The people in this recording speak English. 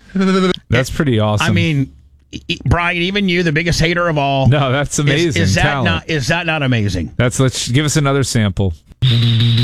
That's pretty awesome. I mean, Brian, even you, the biggest hater of all. No, that's amazing. Is that talent. not amazing? Let's give us another sample.